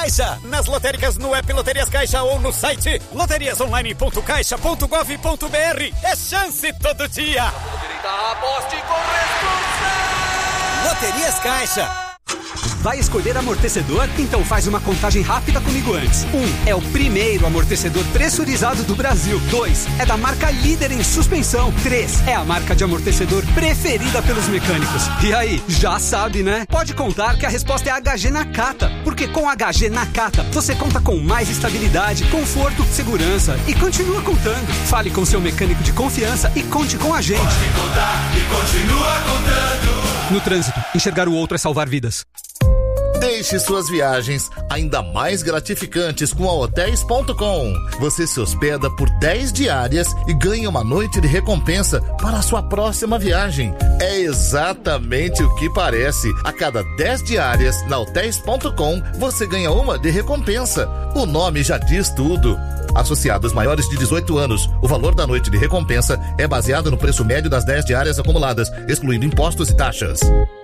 Caixa. Nas lotéricas, no app Loterias Caixa ou no site loteriasonline.caixa.gov.br. É chance todo dia. Aposte com responsabilidade. Loterias Caixa. Vai escolher amortecedor? Então faz uma contagem rápida comigo antes. 1. É o primeiro amortecedor pressurizado do Brasil. 2. É da marca líder em suspensão. 3. É a marca de amortecedor preferida pelos mecânicos. E aí, já sabe, né? Pode contar que a resposta é HG Nakata. Porque com HG Nakata, você conta com mais estabilidade, conforto, segurança e continua contando. Fale com seu mecânico de confiança e conte com a gente. Pode contar e continua contando. No trânsito, enxergar o outro é salvar vidas. Deixe suas viagens ainda mais gratificantes com a Hotéis.com. Você se hospeda por 10 diárias e ganha uma noite de recompensa para a sua próxima viagem. É exatamente o que parece. A cada 10 diárias na Hotéis.com, você ganha uma de recompensa. O nome já diz tudo. Associados maiores de 18 anos, o valor da noite de recompensa é baseado no preço médio das 10 diárias acumuladas, excluindo impostos e taxas.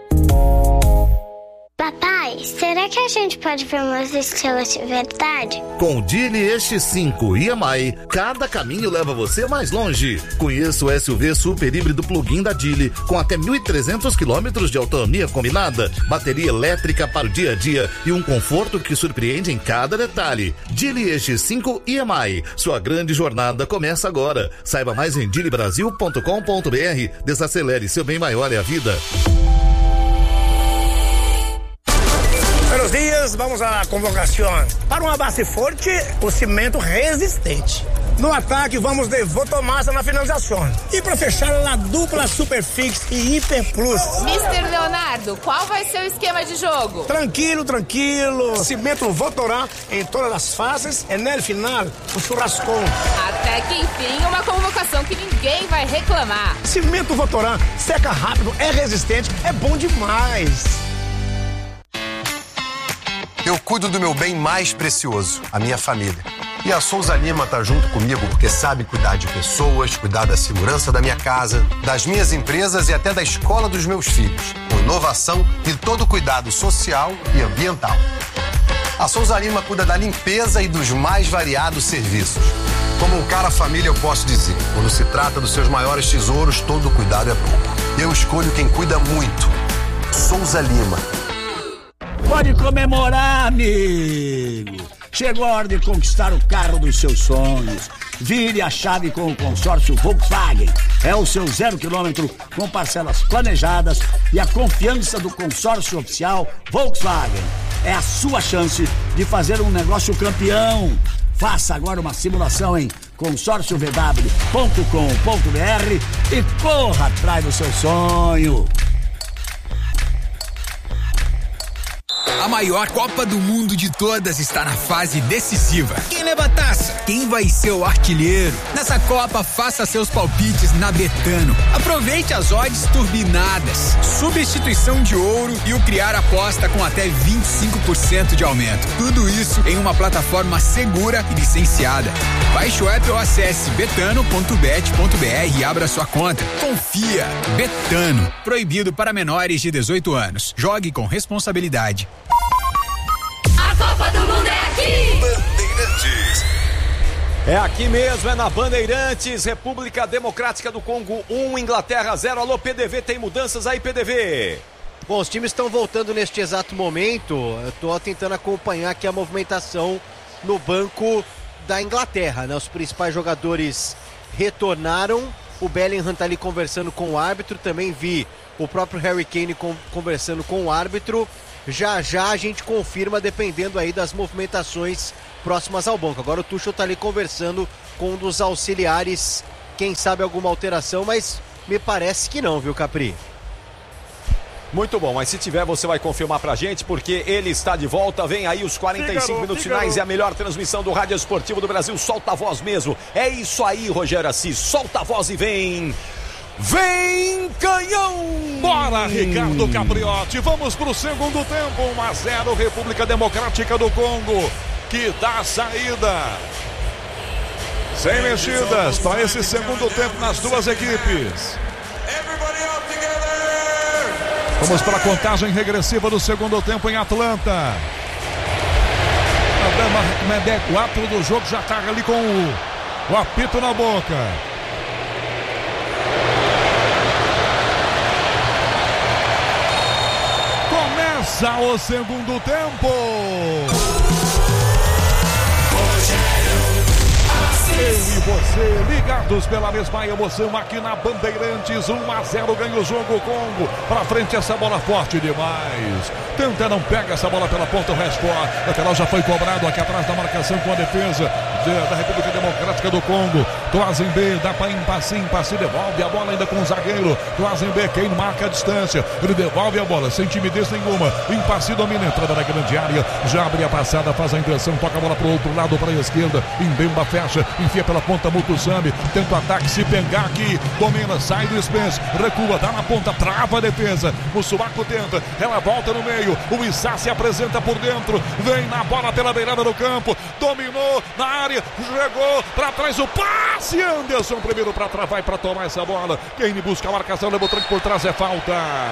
Papai, será que a gente pode ver umas estrelas de verdade? Com o Geely X5 EMI, cada caminho leva você mais longe. Conheça o SUV super híbrido plug-in da Geely, com até 1.300 km de autonomia combinada, bateria elétrica para o dia a dia e um conforto que surpreende em cada detalhe. Geely X5 EMI, sua grande jornada começa agora. Saiba mais em geelybrasil.com.br. Desacelere, seu bem maior é a vida. Buenos dias, vamos à convocação. Para uma base forte, o cimento resistente. No ataque, vamos de Votomassa na finalização. E para fechar, a dupla Superfix e Hiper Plus. Mr. Leonardo, qual vai ser o esquema de jogo? Tranquilo. Cimento Votorá em todas as fases e no final, o churrascão. Até que enfim, uma convocação que ninguém vai reclamar. Cimento Votorá seca rápido, é resistente, é bom demais. Eu cuido do meu bem mais precioso, a minha família. E a Souza Lima tá junto comigo porque sabe cuidar de pessoas, cuidar da segurança da minha casa, das minhas empresas e até da escola dos meus filhos, com inovação e todo cuidado social e ambiental. A Souza Lima cuida da limpeza e dos mais variados serviços. Como um cara família, eu posso dizer, quando se trata dos seus maiores tesouros, todo cuidado é pouco. Eu escolho quem cuida muito. Souza Lima. Pode comemorar, amigo! Chegou a hora de conquistar o carro dos seus sonhos. Vire a chave com o consórcio Volkswagen. É o seu 0 km com parcelas planejadas e a confiança do consórcio oficial Volkswagen. É a sua chance de fazer um negócio campeão. Faça agora uma simulação em consórciovw.com.br e corra atrás do seu sonho. A maior Copa do Mundo de todas está na fase decisiva. Quem leva a taça? Quem vai ser o artilheiro? Nessa Copa, faça seus palpites na Betano. Aproveite as odds turbinadas, substituição de ouro e o criar aposta com até 25% de aumento. Tudo isso em uma plataforma segura e licenciada. Baixe o app ou acesse betano.bet.br e abra sua conta. Confia. Betano. Proibido para menores de 18 anos. Jogue com responsabilidade. A Copa do Mundo é aqui! Bandeirantes. É aqui mesmo, é na Bandeirantes. República Democrática do Congo 1, Inglaterra 0. Alô, PDV, tem mudanças aí, PDV? Bom, os times estão voltando neste exato momento. Eu estou tentando acompanhar aqui a movimentação no banco da Inglaterra, né? Os principais jogadores retornaram. O Bellingham está ali conversando com o árbitro. Também vi o próprio Harry Kane conversando com o árbitro. Já a gente confirma, dependendo aí das movimentações próximas ao banco. Agora o Tuchel está ali conversando com um dos auxiliares. Quem sabe alguma alteração, mas me parece que não, viu, Capri? Muito bom, mas se tiver você vai confirmar pra gente, porque ele está de volta. Vem aí os 45 minutos finais e a melhor transmissão do Rádio Esportivo do Brasil. Solta a voz mesmo. É isso aí, Rogério Assis. Solta a voz e vem... Vem, canhão! Bora, Ricardo Capriotti. Vamos pro segundo tempo. 1-0, República Democrática do Congo, que dá a saída. Sem mexidas para esse segundo tempo nas duas equipes. Vamos para a contagem regressiva do segundo tempo em Atlanta. O árbitro do jogo já tá ali com o apito na boca. Começa o segundo tempo. Eu e você, ligados pela mesma emoção aqui na Bandeirantes. 1-0 ganha o jogo. Congo pra frente, essa bola forte demais. Tenta, não pega essa bola pela ponta. O Rashford, lateral já foi cobrado aqui atrás da marcação com a defesa da República Democrática do Congo. Toazenbe dá para Impassi, devolve a bola ainda com o zagueiro. Toazenbe, quem marca a distância, ele devolve a bola sem timidez nenhuma. Impassi domina a entrada na grande área, já abre a passada, faz a inversão, toca a bola pro outro lado, para a esquerda. Imbemba fecha, enfia pela ponta Mutusami, tenta o ataque, se pegar aqui, domina, sai do Spence, recua, dá na ponta, trava a defesa. O Subaco tenta, ela volta no meio, o Issa se apresenta por dentro, vem na bola pela beirada do campo, dominou na área, chegou para trás, o passe, Anderson primeiro para travar e para tomar essa bola. Quem busca a marcação, levou tranco por trás, é falta.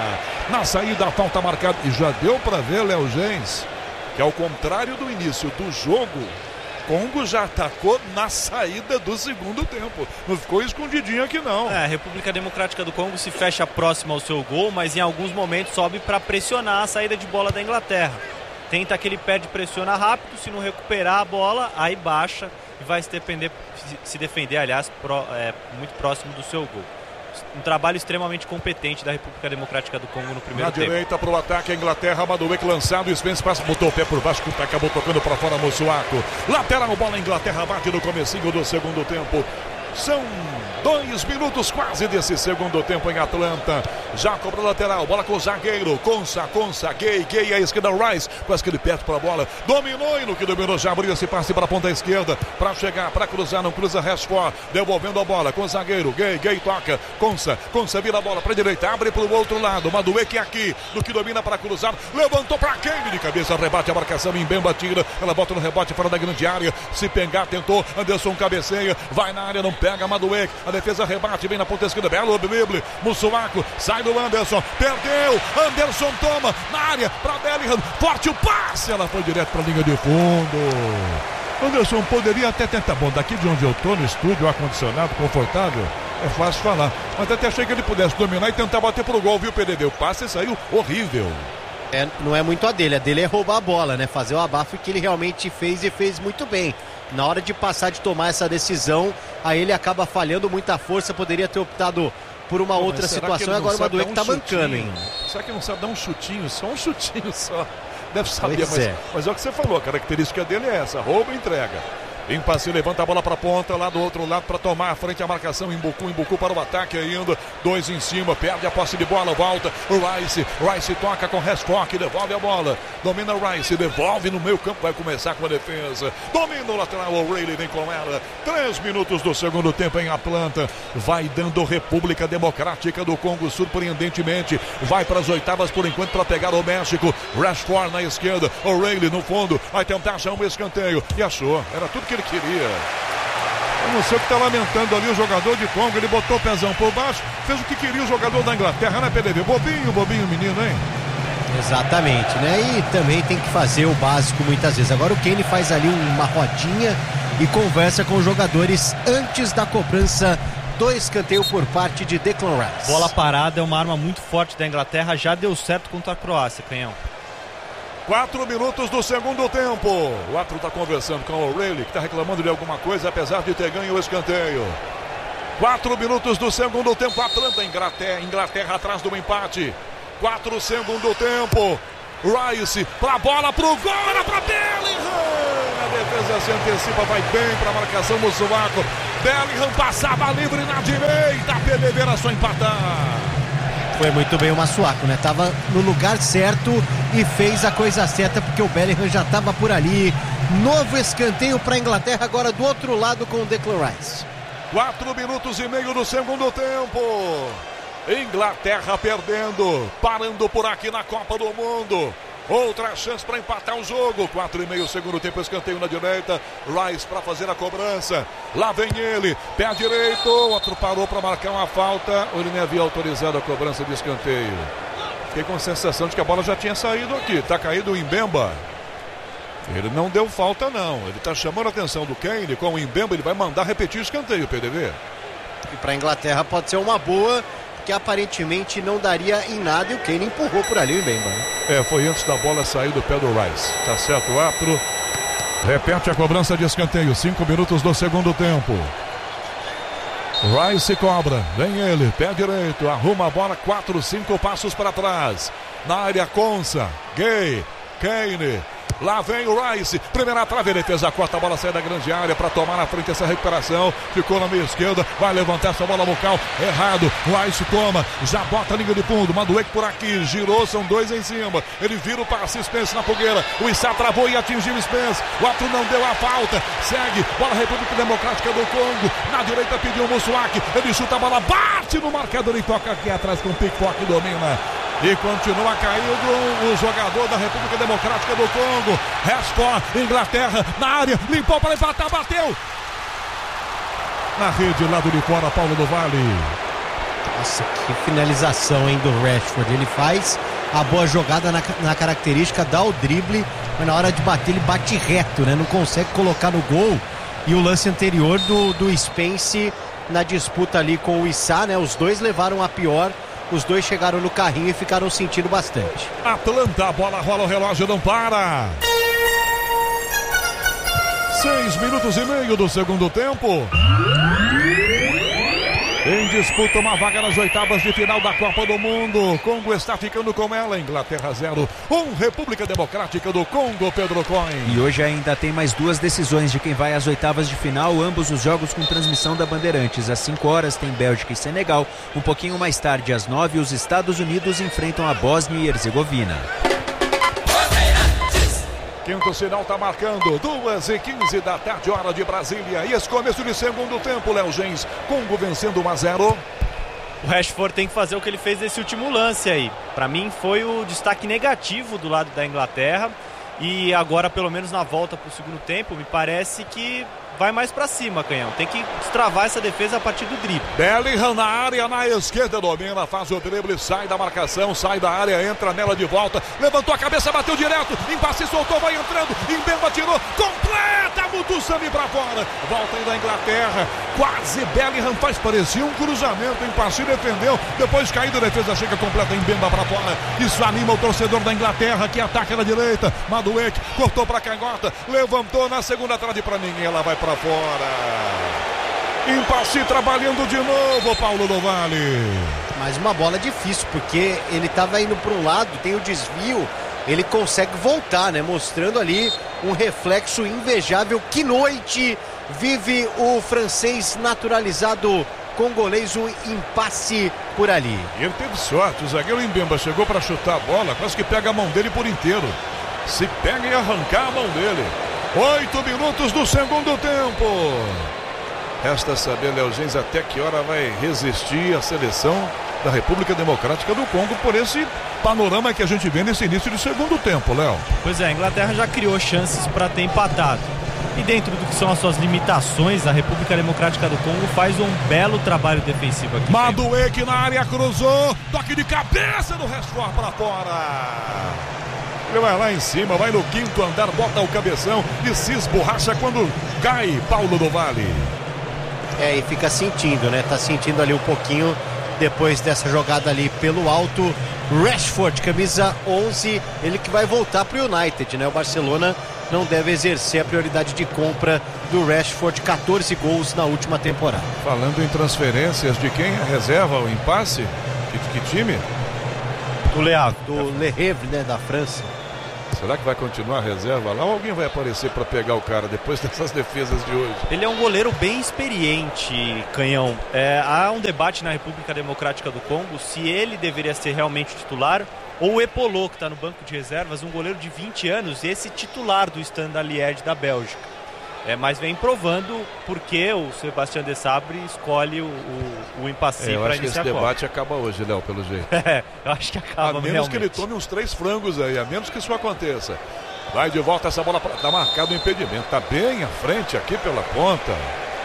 Na saída, a falta marcada, e já deu para ver, Léo Gens, que ao contrário do início do jogo, Congo já atacou na saída do segundo tempo. Não ficou escondidinho aqui, não. A República Democrática do Congo se fecha próxima ao seu gol, mas em alguns momentos sobe para pressionar a saída de bola da Inglaterra. Tenta que ele perde, pressiona rápido, se não recuperar a bola, aí baixa e vai se defender, aliás, muito próximo do seu gol. Um trabalho extremamente competente da República Democrática do Congo no primeiro tempo. Na direita para o ataque, a Inglaterra, Madueke lançado, o Spence passa, botou o pé por baixo, acabou tocando para fora, Mosuaco. Lateral, bola, Inglaterra bate no comecinho do segundo tempo. São 2 minutos quase desse segundo tempo em Atlanta. Já cobrou lateral, bola com o zagueiro. Consa, Gay à esquerda, Rice. Quase que ele perde para a bola. Dominou e no que dominou já abriu esse passe para a ponta esquerda. Para chegar, para cruzar, não cruza, Rashford. Devolvendo a bola com o zagueiro. Gay toca. Consa vira a bola para a direita, abre para o outro lado. Madueke aqui, no que domina para cruzar. Levantou para Kane de cabeça, rebate a marcação. Mbemba tira, ela volta no rebote fora da grande área. Se pegar, tentou. Anderson cabeceia, vai na área, não pega Madueke. A defesa rebate, vem na ponta esquerda, belo drible, Musuaco, sai do Anderson, perdeu, Anderson toma, na área, para Bellingham, forte o passe, ela foi direto para a linha de fundo. Anderson poderia até tentar, bom, daqui de onde eu estou, no estúdio, ar-condicionado, confortável, é fácil falar, mas até achei que ele pudesse dominar e tentar bater pro gol, viu, PDD, o passe saiu horrível. Não é muito a dele é roubar a bola, né, fazer o abafo que ele realmente fez e fez muito bem. Na hora de passar, de tomar essa decisão, aí ele acaba falhando, muita força, poderia ter optado por uma outra situação, e agora o Madueke tá bancando, hein? Será que não sabe dar um chutinho só? Deve saber, mas é o que você falou, a característica dele é essa, rouba e entrega. Impassi levanta a bola para a ponta, lá do outro lado para tomar a frente a marcação. Embucu para o ataque ainda. 2 em cima, perde a posse de bola, volta. Rice toca com Rashford, que devolve a bola. Domina Rice, devolve no meio campo, vai começar com a defesa. Domina o lateral, o O'Reilly vem com ela. 3 minutos do segundo tempo em Atlanta. Vai dando República Democrática do Congo, surpreendentemente. Vai para as oitavas por enquanto para pegar o México. Rashford na esquerda, O'Reilly no fundo. Vai tentar achar um escanteio. E achou, era tudo que ele queria. Eu não sei o que está lamentando ali o jogador de Congo. Ele botou o pezão por baixo, fez o que queria o jogador da Inglaterra, né, PDD? Bobinho menino, hein? Exatamente, né? E também tem que fazer o básico muitas vezes. Agora o Kane faz ali uma rodinha e conversa com os jogadores antes da cobrança do escanteio por parte de Declan Rice. Bola parada é uma arma muito forte da Inglaterra, já deu certo contra a Croácia, Canhão. 4 minutos do segundo tempo. O árbitro está conversando com o O'Reilly, que está reclamando de alguma coisa, apesar de ter ganho o escanteio. 4 minutos do segundo tempo. Atlanta, Inglaterra atrás do empate. 4 segundo tempo. Rice para a bola, para o gol, era para Bellingham. A defesa se antecipa, vai bem para a marcação do Musuaco. Bellingham passava livre na direita. PDD era só empatar. Foi muito bem o Masuaco, né? Tava no lugar certo e fez a coisa certa, porque o Bellingham já estava por ali. Novo escanteio para a Inglaterra, agora do outro lado com o Declan Rice. 4 minutos e meio do segundo tempo. Inglaterra perdendo, parando por aqui na Copa do Mundo. Outra chance para empatar o jogo. 4,5 segundo tempo, escanteio na direita. Rice para fazer a cobrança. Lá vem ele, pé direito. O outro parou para marcar uma falta. Ou ele nem havia autorizado a cobrança de escanteio. Fiquei com a sensação de que a bola já tinha saído aqui. Tá caído o Mbemba. Ele não deu falta, não. Ele está chamando a atenção do Kane. Com o Mbemba, ele vai mandar repetir o escanteio, PDV. E para a Inglaterra pode ser uma boa, que aparentemente não daria em nada. E o Kane empurrou por ali o Mbemba, né? Foi antes da bola sair do pé do Rice. Tá certo, o árbitro. Repete a cobrança de escanteio. 5 minutos do segundo tempo. Rice cobra. Vem ele. Pé direito. Arruma a bola. 4, 5 passos para trás. Na área, Konsa. Gay. Kane. Lá vem o Rice, primeira trave, ele fez a corta, a bola sai da grande área para tomar na frente essa recuperação, ficou na meia esquerda, vai levantar essa bola local, errado, Rice toma, já bota a linha de fundo, Madueke por aqui, girou, são 2 em cima, ele vira o passe, Spence na fogueira, o Issa travou e atingiu o Spence, o outro não deu a falta, segue, bola República Democrática do Congo, na direita pediu o Mussuaki, ele chuta a bola, bate no marcador e toca aqui atrás com o pickpocket, domina. E continua caindo o jogador da República Democrática do Congo. Rashford, Inglaterra, na área, limpou para empatar, bateu. Na rede, lado de fora, Paulo do Vale. Nossa, que finalização, hein, do Rashford. Ele faz a boa jogada na característica, dá o drible, mas na hora de bater ele bate reto, né? Não consegue colocar no gol. E o lance anterior do Spence na disputa ali com o Issa, né? Os dois levaram a pior. Os dois chegaram no carrinho e ficaram sentindo bastante. Atlanta, a bola rola, o relógio não para. 6 minutos e meio do segundo tempo. Em disputa uma vaga nas oitavas de final da Copa do Mundo. Congo está ficando com ela. Inglaterra 0, República Democrática do Congo, Pedro Cohen. E hoje ainda tem mais 2 decisões de quem vai às oitavas de final. Ambos os jogos com transmissão da Bandeirantes. Às 5 horas tem Bélgica e Senegal. Um pouquinho mais tarde, às 9, os Estados Unidos enfrentam a Bósnia e Herzegovina. Quinto sinal está marcando, 2h15 da tarde, hora de Brasília. E esse começo de segundo tempo, Léo Gens, Congo vencendo 1-0. O Rashford tem que fazer o que ele fez nesse último lance aí. Para mim foi o destaque negativo do lado da Inglaterra. E agora, pelo menos na volta para o segundo tempo, me parece que vai mais para cima, Canhão. Tem que destravar essa defesa a partir do drible. Bellingham na área, na esquerda, domina, faz o drible, sai da marcação, sai da área, entra nela de volta, levantou a cabeça, bateu direto, impasse, soltou, vai entrando, Mbemba tirou, completa, Mutussami pra fora, volta ainda a Inglaterra, quase Bellingham faz, parecia um cruzamento, impasse, defendeu, depois caindo, a defesa chega completa, Mbemba pra fora, isso anima o torcedor da Inglaterra, que ataca na direita, Madueke, cortou pra canhota, levantou na segunda trave pra ninguém, ela vai pra fora. Impasse trabalhando de novo, Paulo do Vale. Mais uma bola difícil, porque ele estava indo para um lado, tem o desvio, ele consegue voltar, né? Mostrando ali um reflexo invejável. Que noite vive o francês naturalizado congolês, um impasse por ali. E ele teve sorte, o zagueiro Mbemba chegou para chutar a bola, quase que pega a mão dele por inteiro. Se pega e arrancar a mão dele. 8 minutos do segundo tempo. Resta saber, Léo Gens, até que hora vai resistir a seleção da República Democrática do Congo por esse panorama que a gente vê nesse início de segundo tempo, Léo. Pois é, a Inglaterra já criou chances para ter empatado. E dentro do que são as suas limitações, a República Democrática do Congo faz um belo trabalho defensivo aqui. Madueke na área, cruzou, toque de cabeça do Rashford para fora. Ele vai lá em cima, vai no quinto andar, bota o cabeção e se esborracha quando cai, Paulo do Vale. E fica sentindo, né? Tá sentindo ali um pouquinho depois dessa jogada ali pelo alto. Rashford, camisa 11, ele que vai voltar pro United, né? O Barcelona não deve exercer a prioridade de compra do Rashford, 14 gols na última temporada. Falando em transferências, de quem é reserva o impasse? Que time? Do Le Havre, né? Da França. Será que vai continuar a reserva lá ou alguém vai aparecer para pegar o cara depois dessas defesas de hoje? Ele é um goleiro bem experiente, Canhão. Há um debate na República Democrática do Congo se ele deveria ser realmente titular ou o Epolô, que está no banco de reservas, um goleiro de 20 anos, esse titular do Standard Liège da Bélgica. Mas vem provando porque o Sébastien Desabre escolhe o Impasse para iniciar a Copa. Eu acho que esse debate acaba hoje, Léo, pelo jeito. Eu acho que acaba mesmo. A menos que ele tome uns 3 frangos aí, a menos que isso aconteça. Vai de volta essa bola, tá marcado o impedimento, tá bem à frente aqui pela ponta.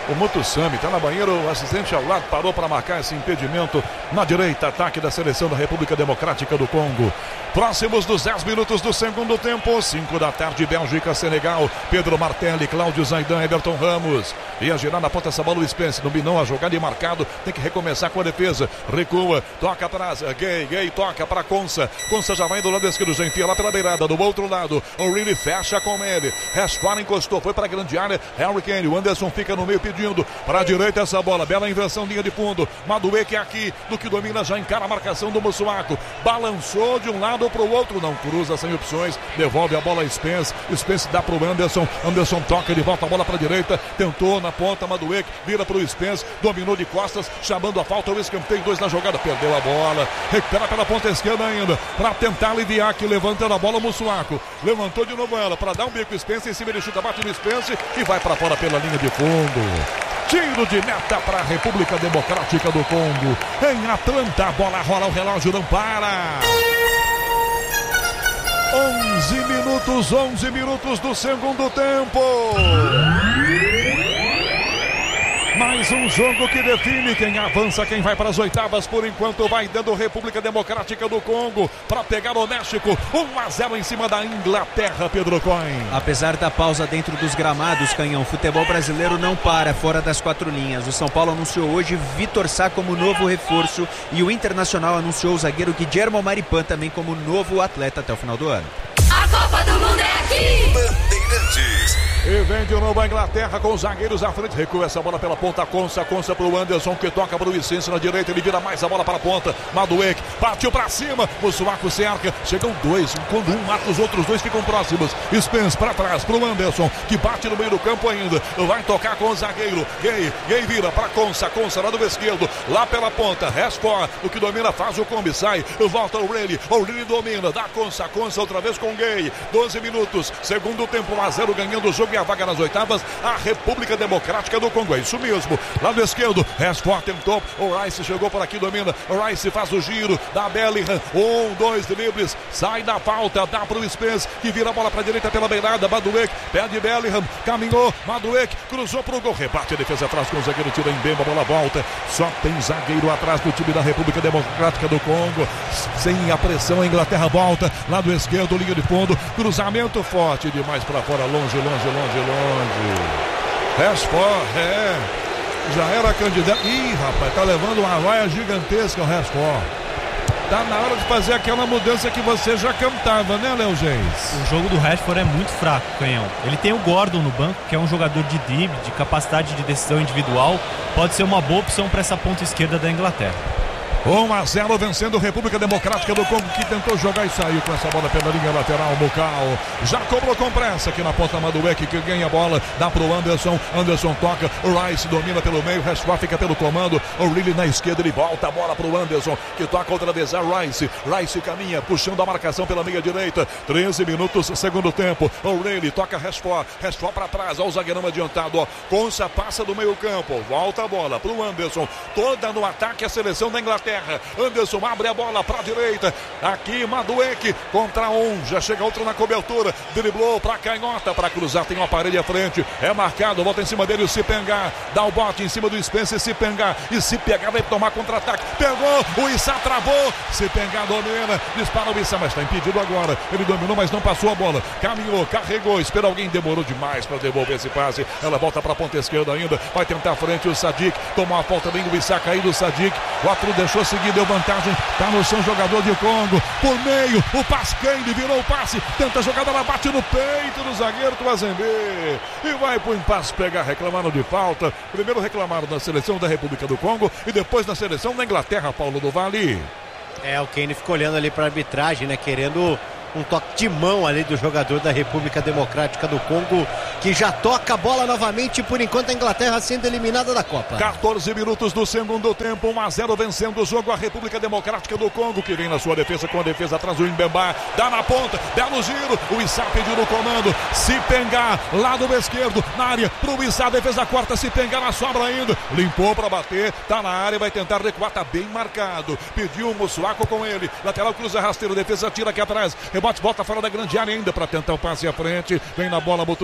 O Mutussami tá na banheira, o assistente ao lado parou para marcar esse impedimento. Na direita, ataque da seleção da República Democrática do Congo. Próximos dos 10 minutos do segundo tempo, 5 da tarde, Bélgica, Senegal. Pedro Martelli, Cláudio Zaidan, Everton Ramos. Ia girar na ponta essa bola o Spence, dominou a jogada e marcado. Tem que recomeçar com a defesa. Recua, toca atrás, Gay toca para Consa. Consa já vai do lado esquerdo, já enfia lá pela beirada. Do outro lado, o Riley fecha com ele. Restford encostou, foi para a grande área. Harry Kane, o Anderson fica no meio pedindo para a direita essa bola. Bela inversão, linha de fundo. Madueke aqui, do que domina, já encara a marcação do Mussuaco. Balançou de um lado para o outro, não cruza sem opções. Devolve a bola a Spence. Spence dá para o Anderson. Anderson toca, ele volta a bola para a direita. Tentou na ponta, Madueke vira para o Spence. Dominou de costas, chamando a falta. O escanteio, 2 na jogada, perdeu a bola. Recupera pela ponta esquerda ainda, para tentar aliviar aqui, levantando a bola o Mussuaco. Levantou de novo ela, para dar um bico Spence, em cima ele chuta, bate no Spence e vai para fora pela linha de fundo. Tiro de meta para a República Democrática do Congo. Em Atlanta, a bola rola, o relógio não para. 11 minutos do segundo tempo. Mais um jogo que define quem avança, quem vai para as oitavas. Por enquanto vai dando República Democrática do Congo para pegar o México. 1-0 em cima da Inglaterra, Pedro Coin. Apesar da pausa dentro dos gramados, Canhão, futebol brasileiro não para fora das 4 linhas. O São Paulo anunciou hoje Vitor Sá como novo reforço e o Internacional anunciou o zagueiro Guillermo Maripan também como novo atleta até o final do ano. A Copa do Mundo é aqui! Bandeirantes. E vem de novo a Inglaterra com os zagueiros à frente. Recua essa bola pela ponta, Consa para o Anderson, que toca para o Vicente na direita. Ele vira mais a bola para a ponta. Madueke partiu para cima. Mussuaco cerca. Chegam 2. Quando um marca, os outros 2 ficam próximos. Spence para trás para o Anderson, que bate no meio do campo ainda. Vai tocar com o zagueiro. Gay vira para Consa lá do esquerdo. Lá pela ponta. Restford, o que domina, faz o combi. Sai. Volta o Riley. O Riley domina. Dá Consa outra vez com Gay. 12 minutos. Segundo tempo, 1-0 ganhando o jogo e a vaga nas oitavas, a República Democrática do Congo. É isso mesmo. Lado esquerdo, Restford tentou. O Rice chegou por aqui, domina. O Rice faz o giro. Dá Bellingham. 2 dribles. Sai da falta. Dá para o Spence, que vira a bola para a direita pela beirada. Madueke perde Bellingham. Caminhou. Madueke cruzou para o gol. Rebate a defesa atrás com o zagueiro. Tira em Bemba. A bola volta. Só tem zagueiro atrás do time da República Democrática do Congo. Sem a pressão, a Inglaterra volta. Lado esquerdo, linha de fundo. Cruzamento forte demais para fora. Longe. Restford, já era candidato. Ih, rapaz, tá levando uma vaia gigantesca o Restford. Tá na hora de fazer aquela mudança que você já cantava, né, Léo Geis? O jogo do Restford é muito fraco, Canhão. Ele tem o Gordon no banco, que é um jogador de drible, de capacidade de decisão individual. Pode ser uma boa opção para essa ponta esquerda da Inglaterra. 1-0 vencendo a República Democrática do Congo, que tentou jogar e saiu com essa bola pela linha lateral. Bucal já cobrou com pressa aqui na ponta. Madueke, que ganha a bola, dá pro Anderson. Anderson toca, o Rice domina pelo meio, Restford fica pelo comando. O Riley na esquerda, ele volta a bola pro Anderson, que toca outra vez a Rice caminha, puxando a marcação pela meia direita. 13 minutos, segundo tempo. O Riley toca Restford para trás, ó, o zagueirão adiantado, ó. Consa passa do meio campo, volta a bola pro Anderson, toda no ataque a seleção da Inglaterra. Anderson abre a bola para a direita. Aqui Madueke contra já chega outro na cobertura. Driblou para canhota, para cruzar. Tem uma parede à frente. É marcado. Volta em cima dele o Sipengar. Dá o bote em cima do Spence. Sipengar. E se pegar, vai tomar contra-ataque. Pegou. O Issa travou. Sipengar domina. Dispara o Issa, mas está impedido agora. Ele dominou, mas não passou a bola. Caminhou, carregou. Espera alguém. Demorou demais para devolver esse passe. Ela volta para a ponta esquerda ainda. Vai tentar a frente o Sadik. Tomou a falta bem do Issa caído. O Sadik. O outro deixou seguir, deu vantagem, tá no chão, jogador de Congo, por meio, o Pasquende virou o passe, tenta a jogada, ela bate no peito do zagueiro Tuazembe, e vai pro impasse pegar, reclamaram de falta, primeiro reclamaram da seleção da República do Congo, e depois da seleção da Inglaterra, Paulo do Vale. O Kane ficou olhando ali pra arbitragem, né, querendo um toque de mão ali do jogador da República Democrática do Congo, que já toca a bola novamente, por enquanto a Inglaterra sendo eliminada da Copa. 14 minutos do segundo tempo, 1-0 vencendo o jogo a República Democrática do Congo, que vem na sua defesa com a defesa atrás do Mbemba, dá na ponta, belo giro, o Issa pediu no comando, Sipengar, lado esquerdo, na área, pro Issa, defesa corta, Sipengar na sobra ainda, limpou para bater, tá na área, vai tentar recuar, tá bem marcado, pediu o Mussuaco com ele, lateral cruza rasteiro, defesa tira aqui atrás, rebote, volta fora da grande área ainda para tentar o passe à frente, vem na bola Mutussami,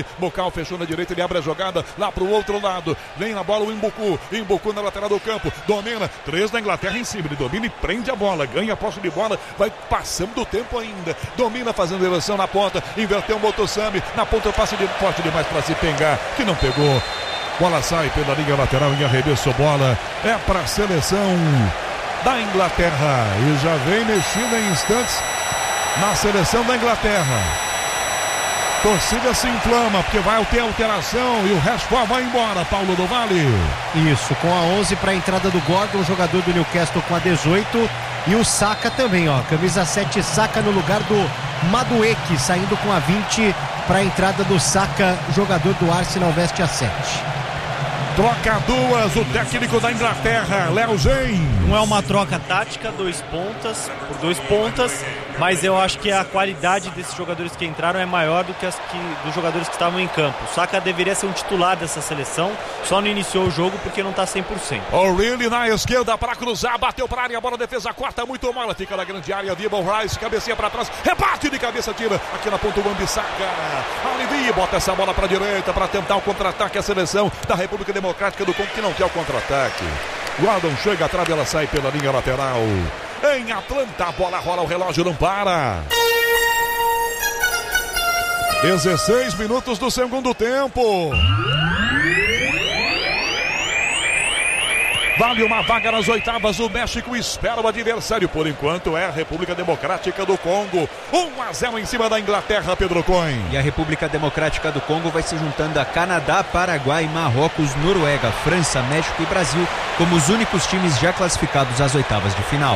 Bocal fechou na direita, ele abre a jogada lá pro outro lado. Vem na bola o Imbuku na lateral do campo. Domina, 3 da Inglaterra em cima. Ele domina e prende a bola, ganha a posse de bola, vai passando do tempo ainda. Domina fazendo direção na ponta, inverteu o Motosami. Na ponta, passe forte demais para se pegar, que não pegou. Bola sai pela linha lateral em arremesso, bola é para a seleção da Inglaterra. E já vem mexida em instantes na seleção da Inglaterra. Torcida se inflama, porque vai ter alteração e o Rashford vai embora, Paulo do Vale. Isso, com a 11 para a entrada do Gordon, jogador do Newcastle com a 18. E o Saka também, ó, camisa 7, Saka no lugar do Madueke, saindo com a 20 para a entrada do Saka, jogador do Arsenal, veste a 7. Troca 2, o técnico da Inglaterra, Léo Gen. Não é uma troca tática, 2 pontas, por 2 pontas, mas eu acho que a qualidade desses jogadores que entraram é maior do que dos jogadores que estavam em campo. O Saka deveria ser um titular dessa seleção, só não iniciou o jogo porque não está 100%. O'Reilly na esquerda para cruzar, bateu para a área, a bola defesa corta muito mal, fica na grande área, Dibble Rice, cabecinha para trás, rebate de cabeça, tira aqui na ponta o Wan-Bissaka, alivia, bota essa bola para a direita para tentar o contra-ataque, a seleção da República Democrática do Congo que não quer o contra-ataque. Gordon chega atrás, ela sai pela linha lateral. Em Atlanta, a bola rola, o relógio não para. 16 minutos do segundo tempo. Vale uma vaga nas oitavas. O México espera o adversário. Por enquanto é a República Democrática do Congo. 1-0 em cima da Inglaterra, Pedro Coin. E a República Democrática do Congo vai se juntando a Canadá, Paraguai, Marrocos, Noruega, França, México e Brasil como os únicos times já classificados às oitavas de final.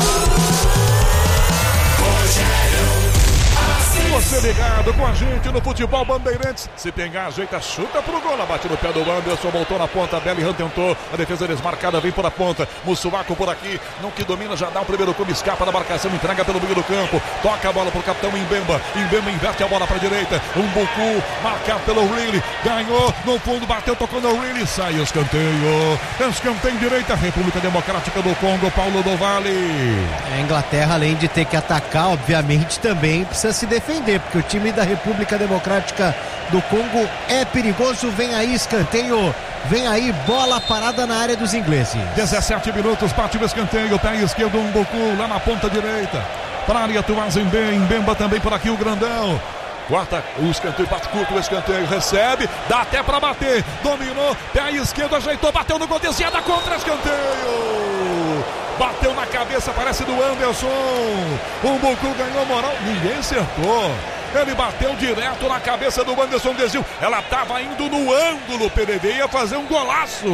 Você ligado com a gente no Futebol Bandeirantes. Se pegar, ajeita, chuta pro gol. Bate no pé do Anderson, voltou na ponta. Bellingham tentou, a defesa desmarcada, vem por a ponta. Mussuaku por aqui, não que domina, já dá o primeiro come, escapa da marcação, entrega pelo meio do campo. Toca a bola pro capitão Mbemba. Mbemba inverte a bola pra direita. Umbuku, marcado pelo O'Reilly. Ganhou, no fundo, bateu, tocou no O'Reilly. Sai escanteio. Escanteio direita, República Democrática do Congo, Paulo do Vale. A Inglaterra, além de ter que atacar, obviamente, também precisa se defender, porque o time da República Democrática do Congo é perigoso. Vem aí escanteio, vem aí bola parada na área dos ingleses. 17 minutos, bate o escanteio, pé esquerdo, Umbuku lá na ponta direita. Para a área, Tuaz Mbemba também por aqui, o grandão. Quarta, o escanteio, bate curto, o escanteio, recebe, dá até para bater, dominou, pé esquerdo, ajeitou, bateu no gol, desviada contra escanteio. Bateu na cabeça, parece do Anderson. O Umbuku ganhou moral, ninguém acertou. Ele bateu direto na cabeça do Anderson, desviou. Ela estava indo no ângulo, PDV ia fazer um golaço.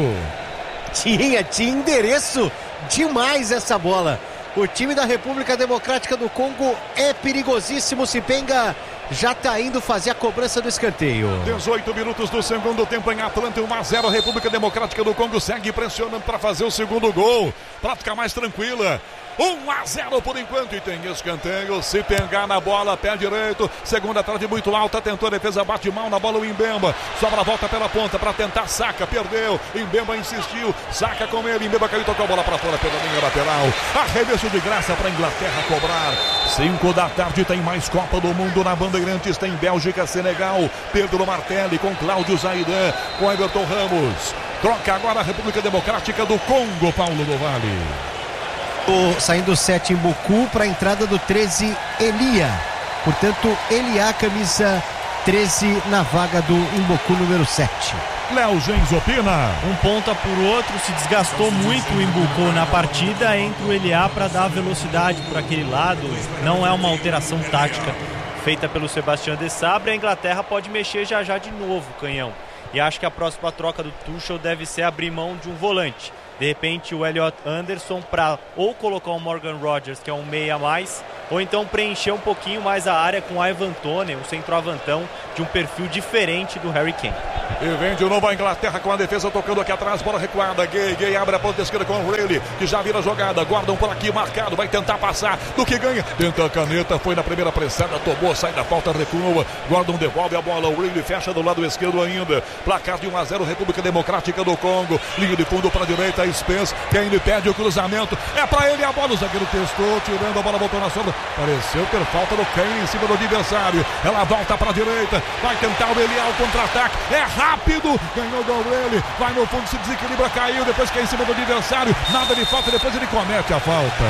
Tinha endereço demais essa bola. O time da República Democrática do Congo é perigosíssimo. Se penga, já está indo fazer a cobrança do escanteio. 18 minutos do segundo tempo em Atlanta, 1-0. A República Democrática do Congo segue pressionando para fazer o segundo gol, para ficar mais tranquila. 1-0 por enquanto e tem escanteio. Se pegar na bola, pé direito, segunda trave muito alta, tentou a defesa, bate mal na bola o Mbemba, sobra a volta pela ponta para tentar, Saka, perdeu, Mbemba insistiu, Saka com ele, Mbemba caiu, tocou a bola para fora pela linha lateral, arremesso de graça para a Inglaterra cobrar. 5 da tarde tem mais Copa do Mundo na Bandeirantes, tem Bélgica, Senegal, Pedro Martelli com Cláudio Zaidan, com Everton Ramos. Troca agora a República Democrática do Congo, Paulo do Vale. Saindo o 7 Imbuku para a entrada do 13 Elia. Portanto, Elia, camisa 13 na vaga do Imbuku número 7. Léo Gens opina. Um ponta por outro, se desgastou muito o Imbuku na partida, entra o Elia para dar velocidade por aquele lado. Não é uma alteração tática feita pelo Sebastião de Sabre. A Inglaterra pode mexer já de novo, Canhão. E acho que a próxima troca do Tuchel deve ser abrir mão de um volante. De repente o Elliot Anderson para ou colocar o Morgan Rogers, que é um meia a mais, ou então preencher um pouquinho mais a área com o Ivan Toney, um centroavantão de um perfil diferente do Harry Kane. E vem de novo a Inglaterra com a defesa tocando aqui atrás, bola recuada, Gay abre a ponta esquerda com o O'Reilly, que já vira a jogada, Gordon por aqui marcado, vai tentar passar, do que ganha, tenta a caneta, foi na primeira pressada, tomou, sai da falta, recua, Gordon devolve a bola, O'Reilly fecha do lado esquerdo ainda, placar de 1-0, República Democrática do Congo, linha de fundo para a direita, Spence, quem lhe pede o cruzamento, é para ele a bola, o zagueiro testou, tirando a bola, voltou na sombra, Pareceu ter falta do Kane em cima do adversário. Ela volta para a direita. Vai tentar o Eliá, o contra-ataque. É rápido. Ganhou do O'Reilly. Vai no fundo, se desequilibra, caiu. Depois cai em cima do adversário. Nada de falta. Depois ele comete a falta.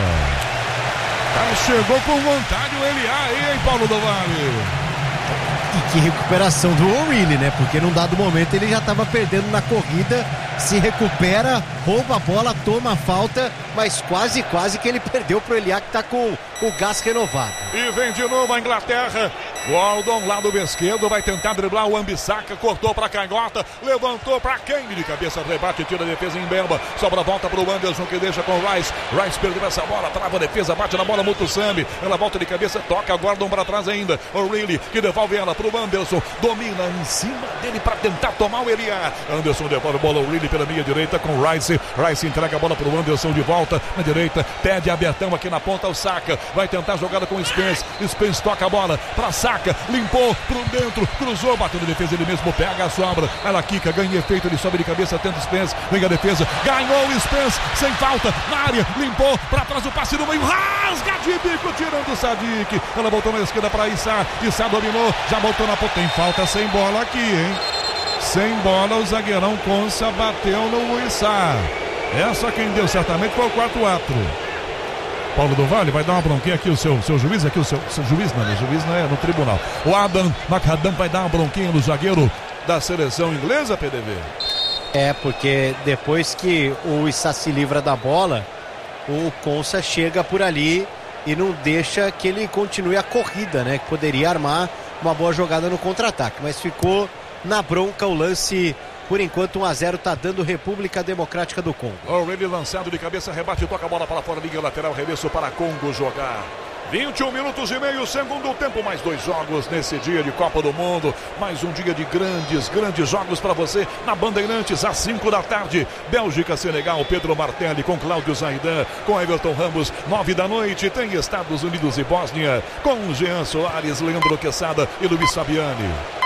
Chegou com vontade o Eliá aí, hein, Paulo do Vale? E que recuperação do O'Reilly, né? Porque num dado momento ele já estava perdendo na corrida, se recupera, rouba a bola, toma a falta, mas quase que ele perdeu pro Eliá, que tá com o gás renovado. E vem de novo a Inglaterra. Gordon, lado esquerdo, vai tentar driblar o Wan-Bissaka, cortou pra canhota, levantou pra Kane, de cabeça, rebate, tira a defesa em Bemba, sobra a volta pro Anderson, que deixa com o Rice. Rice perdeu essa bola, trava a defesa, bate na bola, Mutusambi, ela volta de cabeça, toca, Gordon pra trás ainda. O'Reilly, que devolve ela pro Anderson, domina em cima dele pra tentar tomar o Eliá. Anderson devolve a bola, O'Reilly pela meia direita com o Rice. Rice entrega a bola pro Anderson de volta na direita, pede abertão aqui na ponta, o Saka vai tentar a jogada com o Spence. Spence toca a bola pra Saka, limpou por dentro, cruzou, bateu na defesa, ele mesmo pega a sobra, ela quica, ganha efeito, ele sobe de cabeça, tenta o Spence, vem a defesa, ganhou o Spence, sem falta, na área, limpou, pra trás o passe no meio, rasga de bico, tirando o Sadik, ela voltou na esquerda pra Issa dominou, já voltou na ponta, tem falta sem bola aqui, hein? Sem bola, o zagueirão Konsa bateu no Issa. Essa quem deu certamente foi o quarto árbitro. Paulo do Vale vai dar uma bronquinha aqui, o seu juiz aqui, o seu juiz não é no tribunal. O Adam McAdam vai dar uma bronquinha no zagueiro da seleção inglesa, PDV. É, porque depois que o Issa se livra da bola, o Konsa chega por ali e não deixa que ele continue a corrida, né? Que poderia armar uma boa jogada no contra-ataque, mas ficou na bronca o lance. Por enquanto 1-0 tá dando República Democrática do Congo. O'Reilly lançado de cabeça, rebate, toca a bola para fora, liga lateral, reverso para Congo jogar. 21 minutos e meio, segundo tempo, mais 2 jogos nesse dia de Copa do Mundo, mais um dia de grandes jogos para você na Bandeirantes, às 5 da tarde, Bélgica, Senegal, Pedro Martelli com Cláudio Zaidan, com Everton Ramos, 9 da noite, tem Estados Unidos e Bósnia, com Jean Soares, Leandro Quesada e Luiz Fabiani.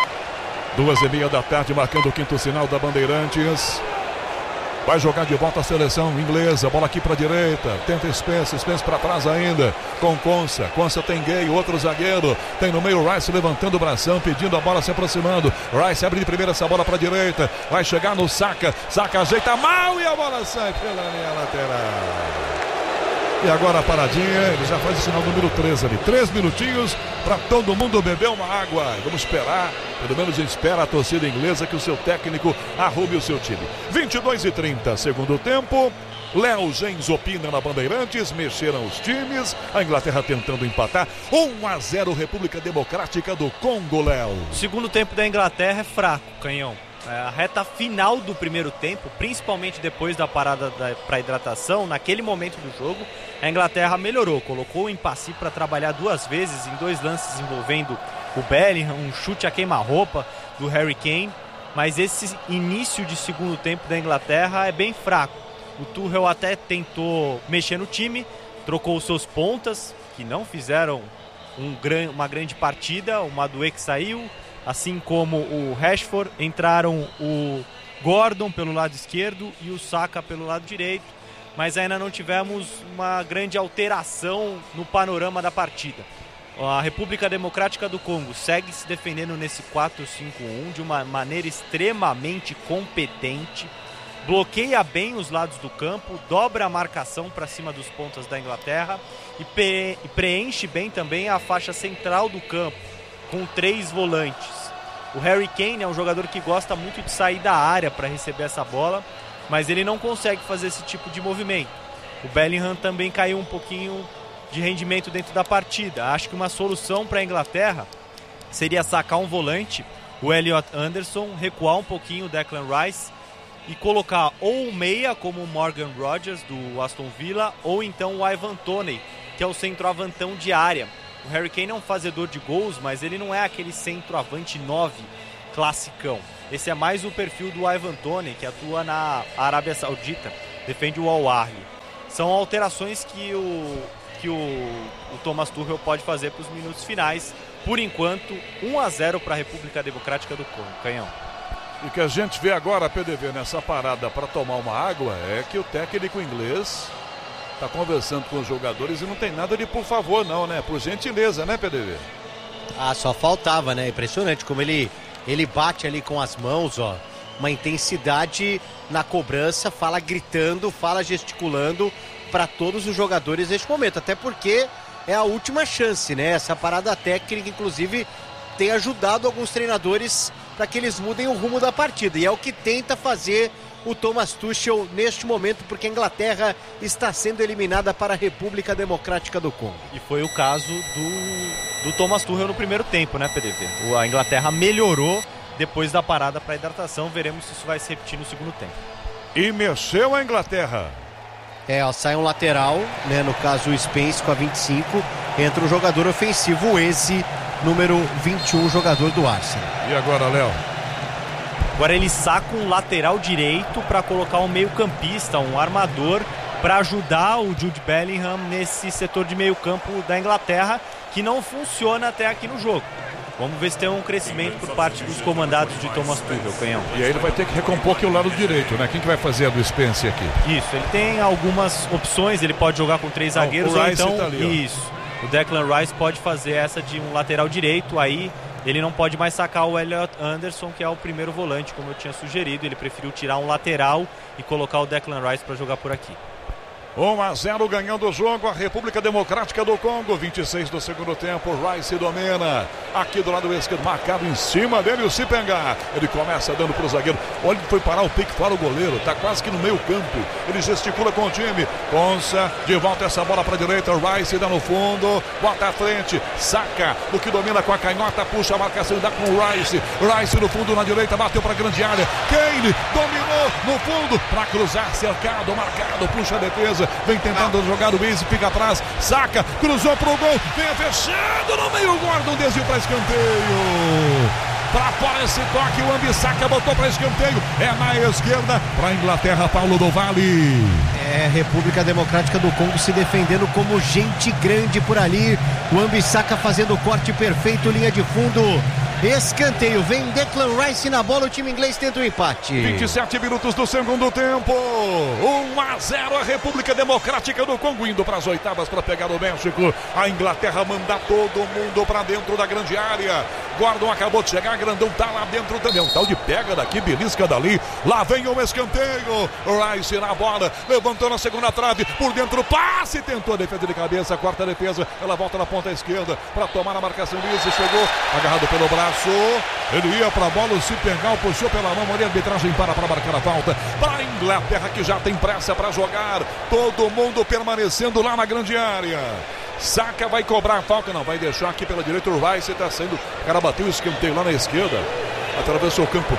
2:30 da tarde, marcando o quinto sinal da Bandeirantes. Vai jogar de volta a seleção inglesa. Bola aqui para a direita. Tenta Spence para trás ainda. Com Konsa. Konsa tem Gay, outro zagueiro. Tem no meio Rice levantando o bração, pedindo a bola, se aproximando. Rice abre de primeira essa bola para a direita. Vai chegar no Saka. Saka ajeita mal e a bola sai pela linha lateral. E agora a paradinha, ele já faz o sinal número 3 ali. 3 minutinhos para todo mundo beber uma água. Vamos esperar, pelo menos espera a torcida inglesa que o seu técnico arrume o seu time. 22:30, segundo tempo. Léo Gens opina na Bandeirantes, mexeram os times. A Inglaterra tentando empatar. 1-0 República Democrática do Congo, Léo. O segundo tempo da Inglaterra é fraco, Canhão. A reta final do primeiro tempo, principalmente depois da parada para hidratação, naquele momento do jogo, a Inglaterra melhorou, colocou o Impaci para trabalhar 2 vezes em 2 lances envolvendo o Bellingham, um chute a queima-roupa do Harry Kane, mas esse início de segundo tempo da Inglaterra é bem fraco. O Tuchel até tentou mexer no time, trocou os seus pontas, que não fizeram uma grande partida, o Madueke que saiu, assim como o Rashford, entraram o Gordon pelo lado esquerdo e o Saka pelo lado direito, mas ainda não tivemos uma grande alteração no panorama da partida. A República Democrática do Congo segue se defendendo nesse 4-5-1 de uma maneira extremamente competente, bloqueia bem os lados do campo, dobra a marcação para cima dos pontas da Inglaterra e preenche bem também a faixa central do campo, com 3 volantes. O Harry Kane é um jogador que gosta muito de sair da área para receber essa bola, mas ele não consegue fazer esse tipo de movimento. O Bellingham também caiu um pouquinho de rendimento dentro da partida. Acho que uma solução para a Inglaterra seria sacar um volante, o Elliot Anderson, recuar um pouquinho o Declan Rice e colocar ou o meia como o Morgan Rogers do Aston Villa, ou então o Ivan Toney, que é o centroavantão de área. O Harry Kane é um fazedor de gols, mas ele não é aquele centroavante 9 classicão. Esse é mais o perfil do Ivan Toney, que atua na Arábia Saudita, defende o Al Ahly. São alterações que o Thomas Tuchel pode fazer para os minutos finais. Por enquanto, 1-0 para a República Democrática do Congo. Canhão. E que a gente vê agora, PDV, nessa parada para tomar uma água, é que o técnico inglês tá conversando com os jogadores e não tem nada de por favor não, né? Por gentileza, né, PDV? Ah, só faltava, né? Impressionante como ele bate ali com as mãos, ó. Uma intensidade na cobrança, fala gritando, fala gesticulando para todos os jogadores neste momento. Até porque é a última chance, né? Essa parada técnica, inclusive, tem ajudado alguns treinadores para que eles mudem o rumo da partida. E é o que tenta fazer o Thomas Tuchel neste momento, porque a Inglaterra está sendo eliminada para a República Democrática do Congo. E foi o caso do Thomas Tuchel no primeiro tempo, né, PDV? A Inglaterra melhorou depois da parada para hidratação. Veremos se isso vai se repetir no segundo tempo. E mexeu a Inglaterra. Sai um lateral, né, no caso o Spence com a 25, entra o jogador ofensivo, o Eze, número 21, jogador do Arsenal. E agora, Léo? Agora ele saca um lateral direito para colocar um meio-campista, um armador, para ajudar o Jude Bellingham nesse setor de meio-campo da Inglaterra, que não funciona até aqui no jogo. Vamos ver se tem um crescimento por parte dos comandados de Thomas Tuchel, Canhão. E aí ele vai ter que recompor aqui o lado direito, né? Quem que vai fazer a do Spence aqui? Isso, ele tem algumas opções, ele pode jogar com 3 zagueiros, ou então, tá ali, isso, o Declan Rice pode fazer essa de um lateral direito, aí ele não pode mais sacar o Elliot Anderson, que é o primeiro volante, como eu tinha sugerido. Ele preferiu tirar um lateral e colocar o Declan Rice para jogar por aqui. 1-0 ganhando o jogo, a República Democrática do Congo, 26 do segundo tempo, Rice domina, aqui do lado esquerdo, marcado em cima dele o Sipenga, ele começa dando pro zagueiro, olha que foi parar o pique para o goleiro, tá quase que no meio campo, ele gesticula com o time, Ponça, de volta essa bola pra direita, Rice dá no fundo, bota à frente, saca, o que domina com a canhota, puxa a marcação e dá com o Rice no fundo na direita, bateu pra grande área, Kane dominou no fundo, pra cruzar, cercado, marcado, puxa a defesa, vem tentando jogar o Eze, fica atrás, saca, cruzou pro gol, vem fechando no meio, guarda um desvio para escanteio. Pra fora esse toque, o Wan-Bissaka botou para escanteio, é na esquerda, pra Inglaterra, Paulo do Vale. República Democrática do Congo se defendendo como gente grande por ali, o Wan-Bissaka fazendo o corte perfeito, linha de fundo. Escanteio, vem Declan Rice na bola, o time inglês tenta o empate. 27 minutos do segundo tempo, 1-0 a República Democrática do Congo indo para as oitavas para pegar o México. A Inglaterra manda todo mundo para dentro da grande área. Gordon acabou de chegar, Grandão tá lá dentro também. Um tal de pega daqui, belisca dali. Lá vem o escanteio. Rice na bola, levantou na segunda trave, por dentro passe, tentou a defesa de cabeça, quarta defesa, ela volta na ponta esquerda para tomar a marcação. Luiz chegou, agarrado pelo braço. Ele ia pra bola, o Sipengal puxou pela mão, a arbitragem para marcar a falta para a Inglaterra, que já tem pressa para jogar, todo mundo permanecendo lá na grande área. Saca, vai cobrar a falta, não, vai deixar aqui pela direita, o Rice está saindo, o cara bateu o escanteio lá na esquerda, atravessou o campo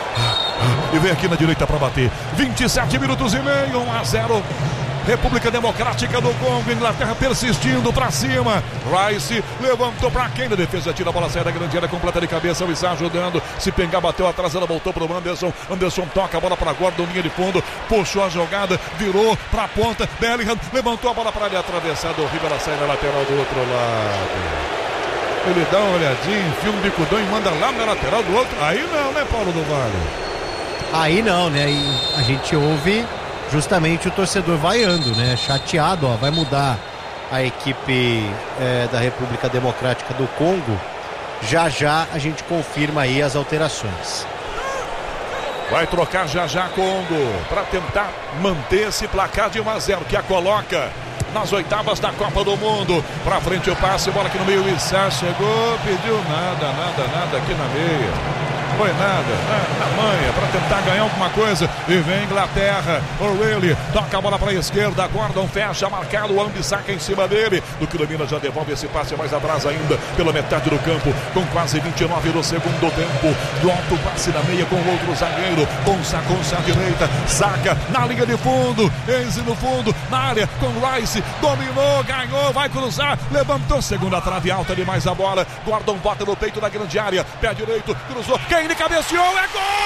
e vem aqui na direita para bater. 27 minutos e meio, 1-0 República Democrática do Congo, Inglaterra persistindo pra cima. Rice levantou pra quem? A defesa tira a bola, sai da grande área, completa de cabeça, o Issa ajudando. Se pegar, bateu atrás, ela voltou pro Anderson. Anderson toca a bola pra Gordon, linha de fundo, puxou a jogada, virou pra ponta. Bellingham levantou a bola pra ele, atravessada horrível, ela sai na lateral do outro lado. Ele dá uma olhadinha, enfia um bicudão e manda lá na lateral do outro. Aí não, né, Paulo do Vale? Aí não, né? E a gente ouve justamente o torcedor vaiando, né? Chateado, ó, vai mudar a equipe da República Democrática do Congo. Já já a gente confirma aí as alterações. Vai trocar já já Congo para tentar manter esse placar de 1-0 que a coloca nas oitavas da Copa do Mundo. Pra frente o passe, bola aqui no meio, o Issa chegou, pediu nada aqui na meia. Foi nada, na manha, para tentar ganhar alguma coisa. E vem Inglaterra, O'Reilly, toca a bola para a esquerda, Gordon fecha, marcado, o Wan-Bissaka em cima dele. Do que domina, já devolve esse passe mais atrás ainda, pela metade do campo, com quase 29 do segundo tempo. Do alto passe da meia com o outro zagueiro, Ponça à direita, saca na linha de fundo, Eze no fundo, na área, com Rice, dominou, ganhou, vai cruzar, levantou, segunda trave alta demais a bola, Gordon bota no peito da grande área, pé direito, cruzou, quem ele cabeceou, é gol!